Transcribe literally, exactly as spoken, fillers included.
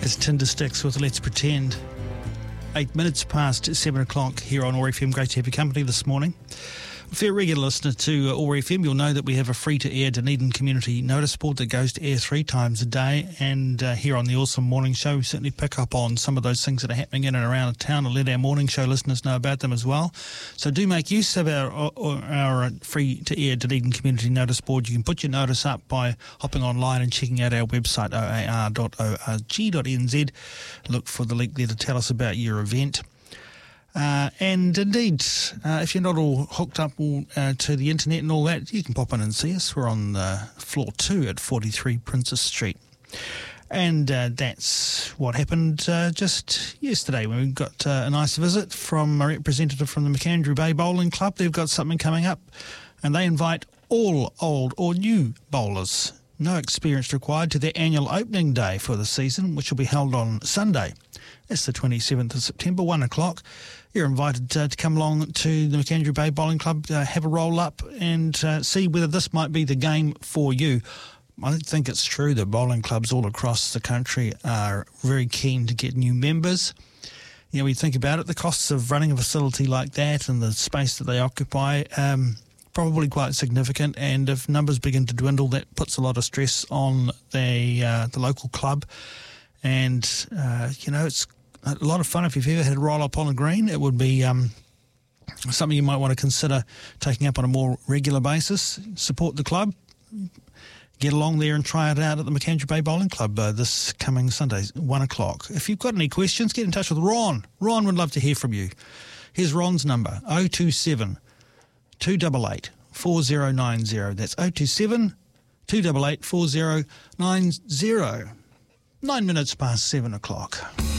It's Tindersticks with Let's Pretend. Eight minutes past seven o'clock here on O A R F M. Great to have your company this morning. If you're a regular listener to O A R F M, you'll know that we have a free-to-air Dunedin community notice board that goes to air three times a day. And uh, here on the Awesome Morning Show, we certainly pick up on some of those things that are happening in and around town and let our morning show listeners know about them as well. So do make use of our, our, our free-to-air Dunedin community notice board. You can put your notice up by hopping online and checking out our website, o a r dot org dot n z. Look for the link there to tell us about your event. Uh, and indeed, uh, if you're not all hooked up all, uh, to the internet and all that, you can pop in and see us. We're on uh, floor two at forty-three Princess Street. And uh, that's what happened uh, just yesterday when we got uh, a nice visit from a representative from the McAndrew Bay Bowling Club. They've got something coming up, and they invite all old or new bowlers, no experience required, to their annual opening day for the season, which will be held on Sunday. That's the twenty-seventh of September, one o'clock. You're invited uh, to come along to the McAndrew Bay Bowling Club, uh, have a roll up and uh, see whether this might be the game for you. I think it's true that bowling clubs all across the country are very keen to get new members. You know, when you think about it, the costs of running a facility like that and the space that they occupy, um, probably quite significant. And if numbers begin to dwindle, that puts a lot of stress on the, uh, the local club. And, uh, you know, it's a lot of fun. If you've ever had a roll-up on a green, it would be um, something you might want to consider taking up on a more regular basis. Support the club. Get along there and try it out at the McAndrew Bay Bowling Club uh, this coming Sunday, one o'clock. If you've got any questions, get in touch with Ron. Ron would love to hear from you. Here's Ron's number, oh two seven, two eight eight, four oh nine oh. That's oh two seven, two eight eight, four oh nine oh. Nine minutes past seven o'clock.